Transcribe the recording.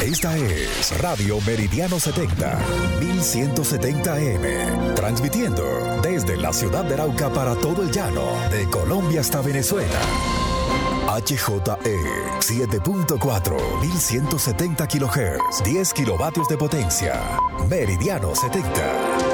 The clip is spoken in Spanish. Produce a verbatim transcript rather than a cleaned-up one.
Esta es Radio Meridiano setenta, mil ciento setenta A M, transmitiendo desde la ciudad de Arauca para todo el llano, de Colombia hasta Venezuela. H J E siete punto cuatro, mil ciento setenta kilohertz, diez kilovatios de potencia. Meridiano setenta.